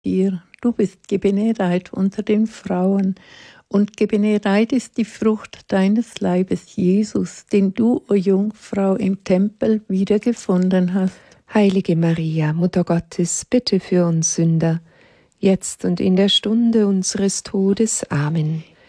dir. Du bist gebenedeit unter den Frauen, und gebenedeit ist die Frucht deines Leibes, Jesus, den du, o Jungfrau, im Tempel wiedergefunden hast. Heilige Maria, Mutter Gottes, bitte für uns Sünder, jetzt und in der Stunde unseres Todes. Amen.